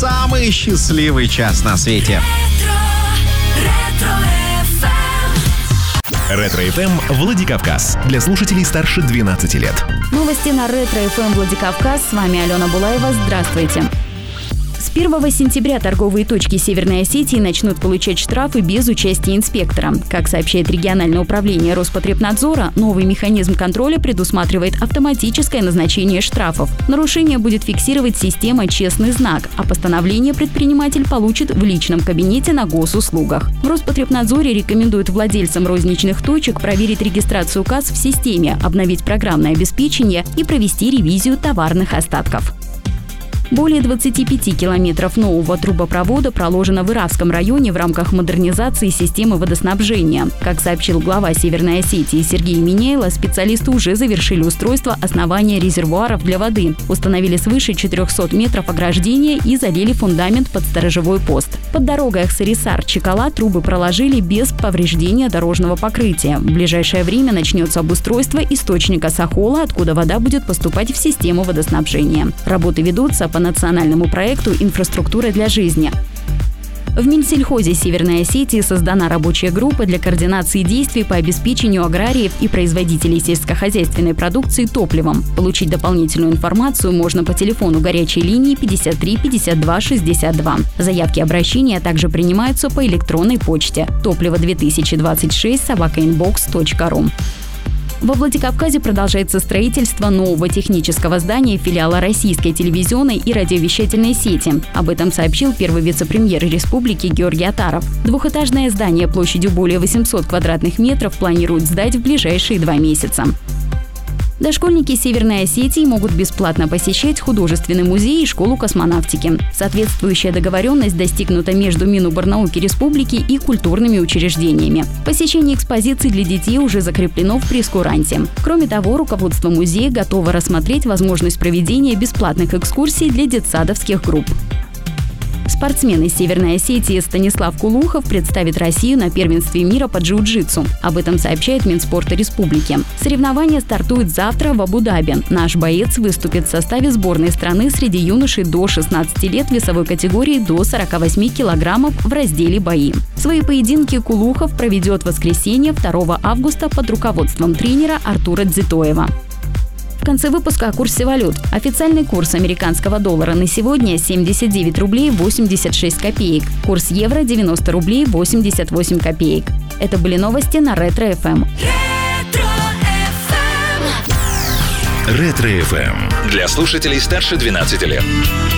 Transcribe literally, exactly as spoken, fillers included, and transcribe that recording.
самый счастливый час на свете. Ретро-эф эм Владикавказ. Для слушателей старше двенадцати лет. Новости на Ретро-эф эм Владикавказ. С вами Алена Булаева. Здравствуйте. С первого сентября торговые точки Северной Осетии начнут получать штрафы без участия инспектора. Как сообщает региональное управление Роспотребнадзора, новый механизм контроля предусматривает автоматическое назначение штрафов. Нарушение будет фиксировать система «Честный знак», а постановление предприниматель получит в личном кабинете на госуслугах. В Роспотребнадзоре рекомендуют владельцам розничных точек проверить регистрацию касс в системе, обновить программное обеспечение и провести ревизию товарных остатков. Более двадцати пяти километров нового трубопровода проложено в Иравском районе в рамках модернизации системы водоснабжения. Как сообщил глава Северной Осетии Сергей Минейло, специалисты уже завершили устройство основания резервуаров для воды, установили свыше четырехсот метров ограждения и залили фундамент под сторожевой пост. Под дорогой Ахсарисар-Чекала трубы проложили без повреждения дорожного покрытия. В ближайшее время начнется обустройство источника Сахола, откуда вода будет поступать в систему водоснабжения. Работы ведутся по национальному проекту «Инфраструктура для жизни». В Минсельхозе Северной Осетии создана рабочая группа для координации действий по обеспечению аграриев и производителей сельскохозяйственной продукции топливом. Получить дополнительную информацию можно по телефону горячей линии пятьдесят три пятьдесят два шестьдесят два. Заявки и обращения также принимаются по электронной почте топливо две тысячи двадцать шесть собака инбокс точка ру. Во Владикавказе продолжается строительство нового технического здания филиала Российской телевизионной и радиовещательной сети. Об этом сообщил первый вице-премьер республики Георгий Атаров. Двухэтажное здание площадью более восьмисот квадратных метров планируют сдать в ближайшие два месяца. Дошкольники Северной Осетии могут бесплатно посещать художественный музей и школу космонавтики. Соответствующая договоренность достигнута между Миноборнауки республики и культурными учреждениями. Посещение экспозиций для детей уже закреплено в прейскуранте. Кроме того, руководство музея готово рассмотреть возможность проведения бесплатных экскурсий для детсадовских групп. Спортсмен из Северной Осетии Станислав Кулухов представит Россию на первенстве мира по джиу-джитсу. Об этом сообщает Минспорта республики. Соревнования стартуют завтра в Абу-Даби. Наш боец выступит в составе сборной страны среди юношей до шестнадцати лет весовой категории до сорока восьми килограммов в разделе «Бои». Свои поединки Кулухов проведет в воскресенье второго августа под руководством тренера Артура Дзитоева. В конце выпуска о курсе валют. Официальный курс американского доллара на сегодня семьдесят девять рублей восемьдесят шесть копеек. Курс евро девяносто рублей восемьдесят восемь копеек. Это были новости на Ретро-эф эм. Ретро-эф эм. Для слушателей старше двенадцати лет.